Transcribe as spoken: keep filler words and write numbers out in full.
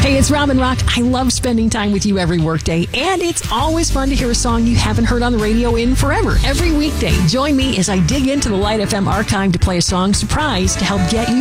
Hey, it's Robin Rock. I love spending time with you every workday, and it's always fun to hear a song you haven't heard on the radio in forever. Every weekday, join me as I dig into the Light F M archive to play a song surprise to help get you